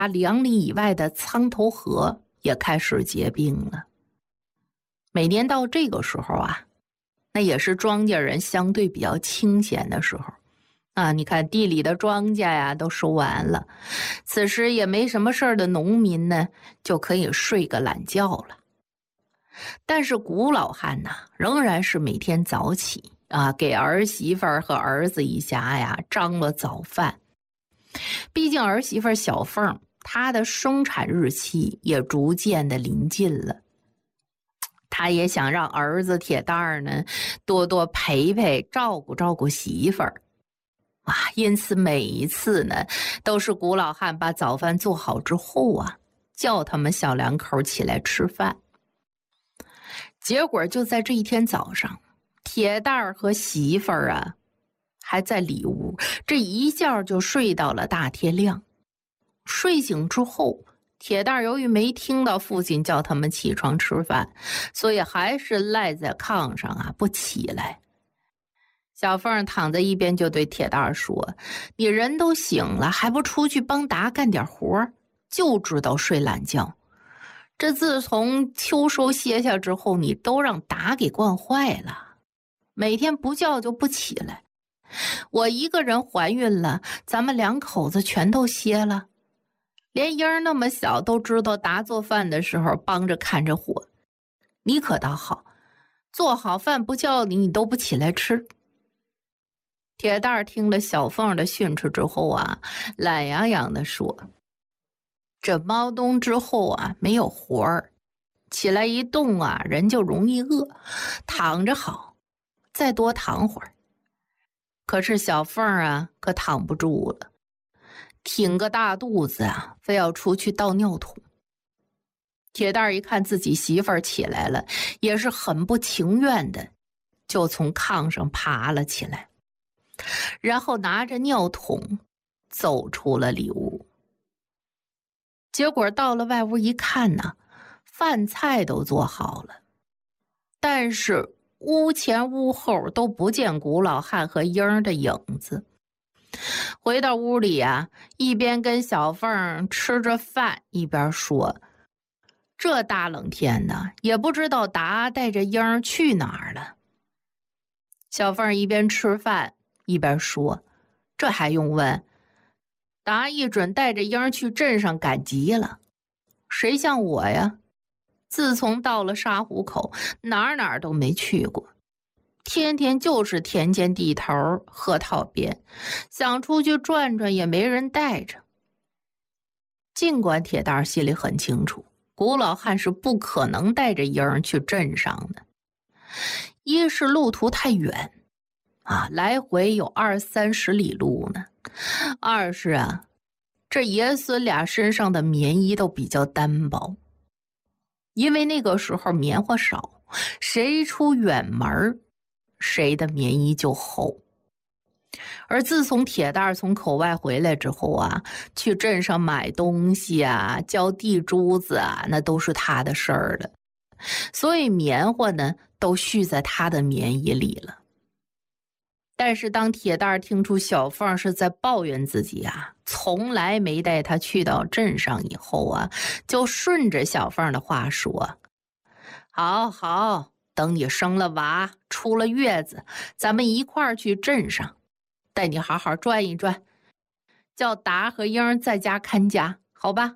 2里以外的苍头河也开始结冰了。每年到这个时候啊，那也是庄稼人相对比较清闲的时候啊。你看地里的庄稼呀都收完了，此时也没什么事儿的农民呢，就可以睡个懒觉了。但是古老汉呐，仍然是每天早起啊，给儿媳妇儿和儿子一家呀张罗早饭。毕竟儿媳妇小凤她的生产日期也逐渐的临近了，他也想让儿子铁蛋儿呢多多陪陪照顾照顾媳妇儿啊。因此每一次呢都是古老汉把早饭做好之后啊，叫他们小两口起来吃饭。结果就在这一天早上，铁蛋儿和媳妇儿啊还在里屋，这一觉就睡到了大天亮。睡醒之后，铁蛋儿由于没听到父亲叫他们起床吃饭，所以还是赖在炕上啊不起来。小凤躺在一边就对铁蛋儿说：“你人都醒了，还不出去帮达干点活，就知道睡懒觉。这自从秋收歇下之后，你都让达给惯坏了，每天不叫就不起来。我一个人怀孕了，咱们2口子全都歇了。连英儿那么小都知道达做饭的时候帮着看着火，你可倒好，做好饭不叫你，你都不起来吃。”铁蛋儿听了小凤的训斥之后啊，懒洋洋地说：“这猫冬之后啊没有活儿，起来一动啊人就容易饿，躺着好，再多躺会儿。”可是小凤啊可躺不住了，挺个大肚子啊，非要出去倒尿桶。铁蛋儿一看自己媳妇儿起来了，也是很不情愿的，就从炕上爬了起来，然后拿着尿桶走出了里屋。结果到了外屋一看呢，饭菜都做好了，但是屋前屋后都不见古老汉和英儿的影子。回到屋里啊，一边跟小凤吃着饭，一边说：“这大冷天的，也不知道达带着英儿去哪儿了。”小凤一边吃饭一边说：“这还用问？达一准带着英儿去镇上赶集了。谁像我呀，自从到了沙湖口，哪儿都没去过。天天就是田间地头河套边，想出去转转也没人带着。”尽管铁蛋儿心里很清楚，古老汉是不可能带着英儿去镇上的。一是路途太远啊，来回有20-30里路呢；二是啊，这爷孙俩身上的棉衣都比较单薄，因为那个时候棉花少，谁出远门谁的棉衣就厚。而自从铁蛋儿从口外回来之后啊，去镇上买东西啊，交地珠子啊，那都是他的事儿了，所以棉花呢都蓄在他的棉衣里了。但是当铁蛋儿听出小凤是在抱怨自己啊从来没带他去到镇上以后啊，就顺着小凤的话说：“好好，等你生了娃，出了月子，咱们一块儿去镇上，带你好好转一转，叫达和英儿在家看家，好吧？”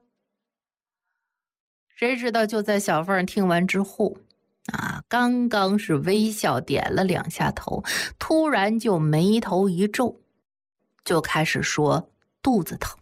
谁知道就在小凤听完之后啊，刚刚是微笑点了2下头，突然就眉头一皱，就开始说肚子疼。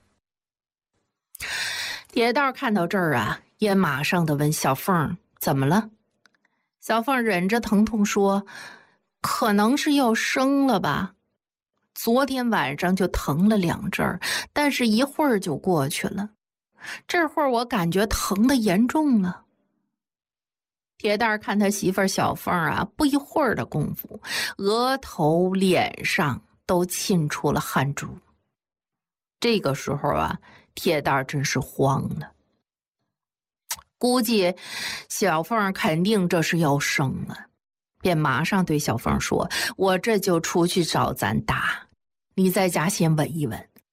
铁蛋儿看到这儿啊，也马上的问小凤怎么了。小凤忍着疼痛说：“可能是要生了吧，昨天晚上就疼了2阵，但是一会儿就过去了，这会儿我感觉疼得严重了。”铁蛋儿看他媳妇儿小凤啊，不一会儿的功夫，额头脸上都沁出了汗珠。这个时候啊，铁蛋儿真是慌了，估计小凤肯定这是要生了，便马上对小凤说：“我这就出去找咱达，你在家先稳一稳，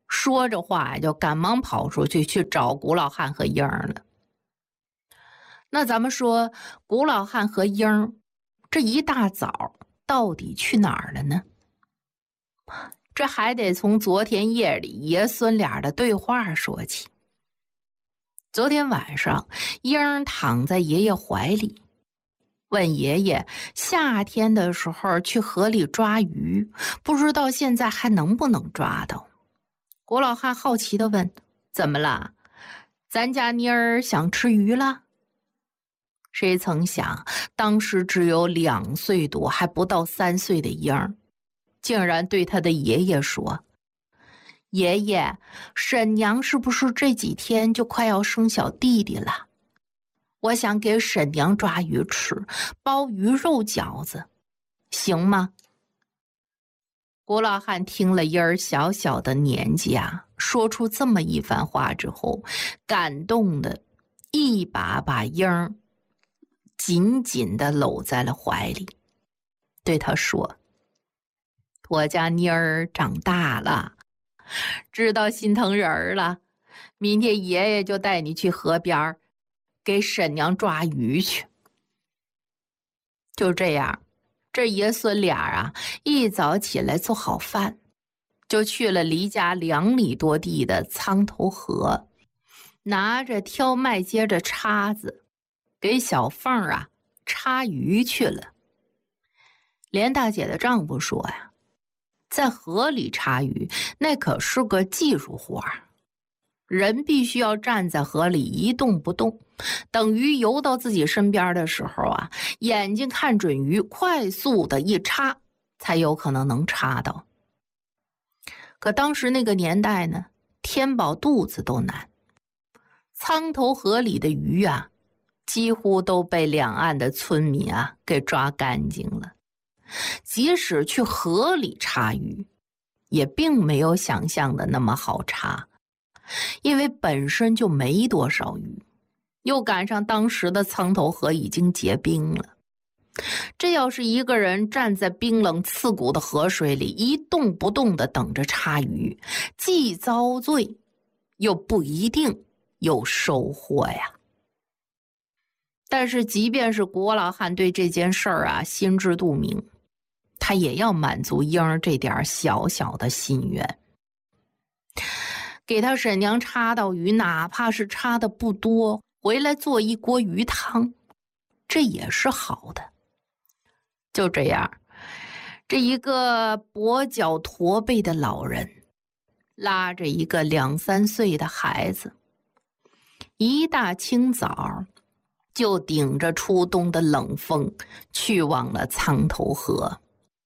说着话就赶忙跑出去找古老汉和英儿了。那咱们说，古老汉和英儿这一大早到底去哪儿了呢？这还得从昨天夜里爷孙俩的对话说起。昨天晚上，英儿躺在爷爷怀里，问爷爷夏天的时候去河里抓鱼，不知道现在还能不能抓到。古老汉好奇地问：怎么了？咱家妮儿想吃鱼了？谁曾想，当时只有2岁多，还不到3岁的英儿，竟然对他的爷爷说：爷爷，婶娘是不是这几天就快要生小弟弟了？我想给婶娘抓鱼吃，包鱼肉饺子，行吗？古老汉听了英儿小小的年纪啊，说出这么一番话之后，感动的一把把英儿紧紧地搂在了怀里，对他说：我家妮儿长大了，知道心疼人了，明天爷爷就带你去河边给婶娘抓鱼去。就这样，这爷孙俩啊，一早起来做好饭，就去了离家2里多地的苍头河，拿着挑麦秸的叉子，给小凤啊插鱼去了。连大姐的丈夫说呀，在河里插鱼那可是个技术活儿，人必须要站在河里一动不动，等鱼游到自己身边的时候啊，眼睛看准鱼，快速的一插，才有可能能插到。可当时那个年代呢，填饱肚子都难，苍头河里的鱼啊，几乎都被两岸的村民啊给抓干净了。即使去河里插鱼，也并没有想象的那么好插，因为本身就没多少鱼，又赶上当时的苍头河已经结冰了。这要是一个人站在冰冷刺骨的河水里一动不动地等着插鱼，既遭罪，又不一定有收获呀。但是即便是古老汉对这件事儿啊心知肚明，他也要满足英儿这点小小的心愿，给他婶娘插到鱼，哪怕是插的不多，回来做一锅鱼汤，这也是好的。就这样，这一个跛脚驼背的老人拉着一个2、3岁的孩子，一大清早就顶着初冬的冷风去往了苍头河。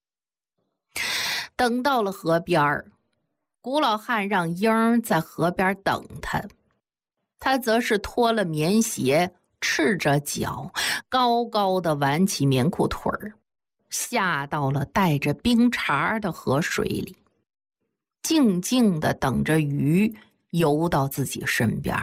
等到了河边，古老汉让英儿在河边等他，他则是脱了棉鞋，赤着脚，高高的挽起棉裤腿儿，下到了带着冰碴的河水里，静静地等着鱼游到自己身边。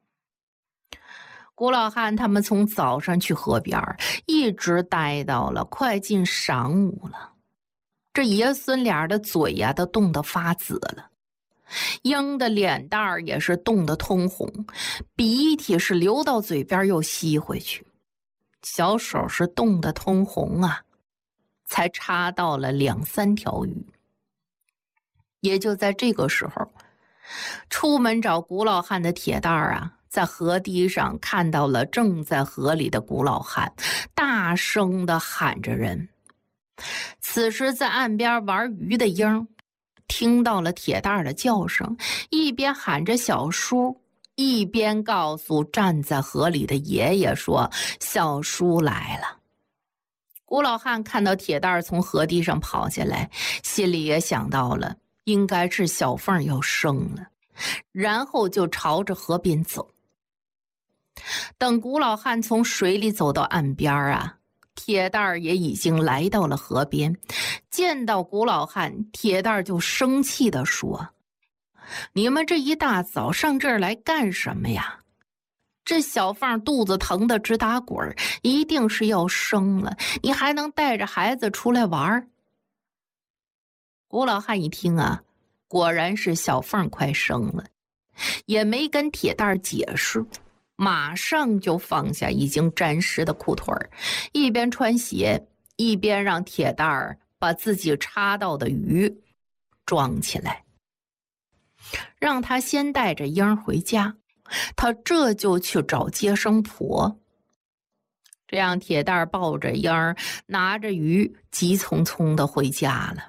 古老汉他们从早上去河边，一直待到了快近晌午了。这爷孙俩的嘴呀都冻得发紫了，英的脸蛋儿也是冻得通红，鼻涕是流到嘴边又吸回去，小手是冻得通红啊，才插到了2、3条鱼。也就在这个时候，出门找古老汉的铁蛋儿啊，在河堤上看到了正在河里的古老汉，大声地喊着人。此时在岸边玩鱼的英听到了铁蛋儿的叫声，一边喊着小叔，一边告诉站在河里的爷爷说小叔来了。古老汉看到铁蛋儿从河堤上跑下来，心里也想到了应该是小凤要生了，然后就朝着河边走。等古老汉从水里走到岸边啊，铁蛋儿也已经来到了河边，见到古老汉，铁蛋儿就生气地说：你们这一大早上这儿来干什么呀？这小凤肚子疼得直打滚，一定是要生了，你还能带着孩子出来玩？古老汉一听啊， 果然是小凤快生了，也没跟铁蛋解释，马上就放下已经沾湿的裤腿儿，一边穿鞋一边让铁蛋儿把自己插到的鱼装起来，让他先带着婴儿回家，他这就去找接生婆。这样铁蛋儿抱着婴儿，拿着鱼，急匆匆地回家了。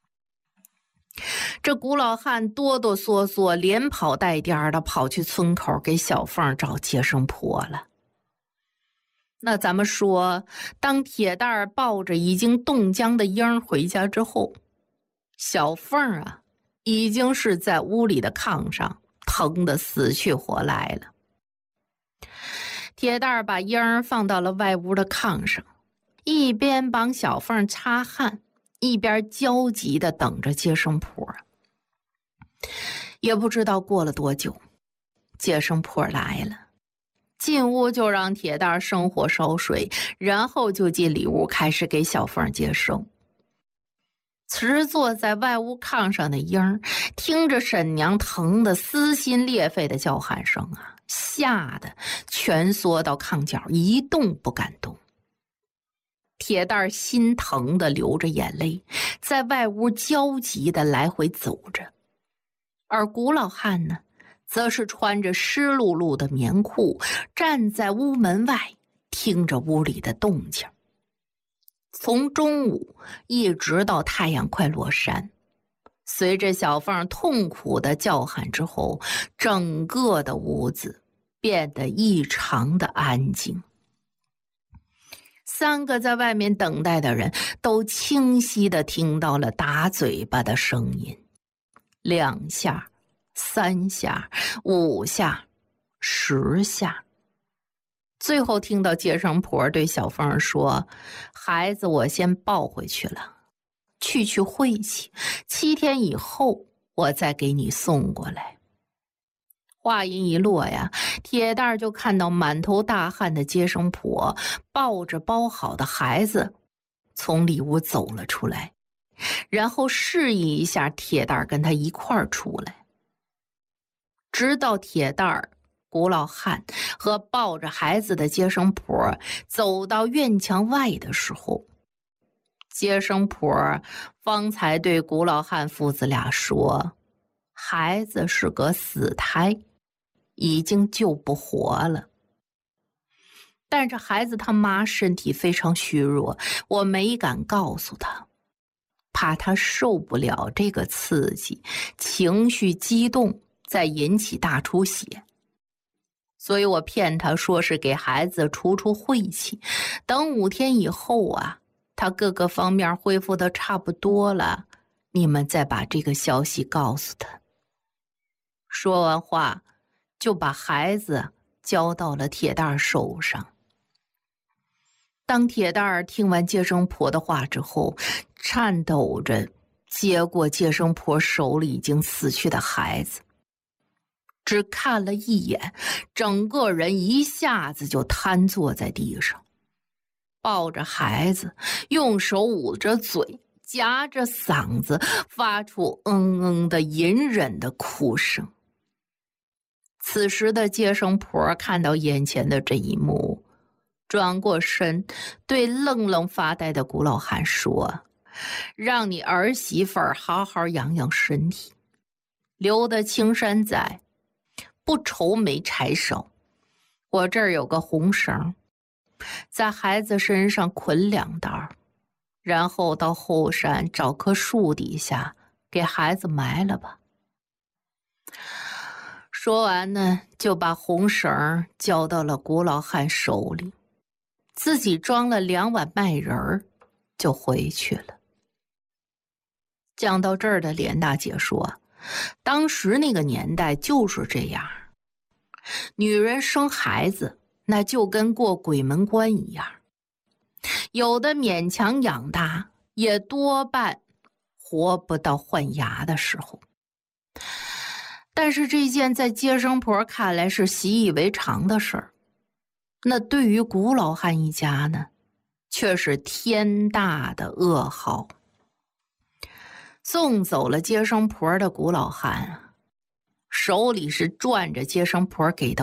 这古老汉哆哆嗦嗦，连跑带颠的跑去村口给小凤找接生婆了。那咱们说，当铁蛋儿抱着已经冻僵的婴儿回家之后，小凤啊，已经是在屋里的炕上疼得死去活来了。铁蛋儿把婴儿放到了外屋的炕上，一边帮小凤擦汗，一边焦急地等着接生婆。也不知道过了多久，接生婆来了，进屋就让铁蛋儿生火烧水，然后就进里屋开始给小凤接生。此时坐在外屋炕上的婴儿，听着婶娘疼得撕心裂肺的叫喊声啊，吓得蜷缩到炕角，一动不敢动。铁蛋儿心疼的流着眼泪，在外屋焦急的来回走着，而古老汉呢，则是穿着湿漉漉的棉裤，站在屋门外，听着屋里的动静。从中午一直到太阳快落山，随着小凤痛苦的叫喊之后，整个的屋子变得异常的安静。三个在外面等待的人都清晰地听到了打嘴巴的声音，2下、3下、5下、10下。最后听到接生婆对小凤说：“孩子，我先抱回去了，去晦气，7天以后我再给你送过来。”话音一落呀，铁蛋儿就看到满头大汗的接生婆抱着包好的孩子从里屋走了出来，然后示意一下铁蛋儿跟他一块儿出来。直到铁蛋儿、古老汉和抱着孩子的接生婆走到院墙外的时候，接生婆方才对古老汉父子俩说：“孩子是个死胎，已经救不活了。但是孩子他妈身体非常虚弱，我没敢告诉他，怕他受不了这个刺激，情绪激动，再引起大出血。所以我骗他说是给孩子出晦气，等5天以后啊，他各个方面恢复得差不多了，你们再把这个消息告诉他。”说完话，就把孩子交到了铁蛋儿手上。当铁蛋儿听完接生婆的话之后，颤抖着接过接生婆手里已经死去的孩子，只看了一眼，整个人一下子就瘫坐在地上，抱着孩子，用手捂着嘴，夹着嗓子，发出的隐忍的哭声。此时的接生婆看到眼前的这一幕，转过身对愣愣发呆的古老汉说：“让你儿媳妇儿好好养养身体，留得青山在，不愁没柴烧。我这儿有个红绳，在孩子身上捆2道，然后到后山找棵树底下给孩子埋了吧。”说完呢，就把红绳交到了古老汉手里，自己装了2碗麦仁儿就回去了。讲到这儿的连大姐说，当时那个年代就是这样，女人生孩子那就跟过鬼门关一样，有的勉强养大，也多半活不到换牙的时候。但是这件在接生婆看来是习以为常的事儿，那对于古老汉一家呢，却是天大的噩耗。 送走了接生婆的古老汉啊，手里是攥着接生婆给的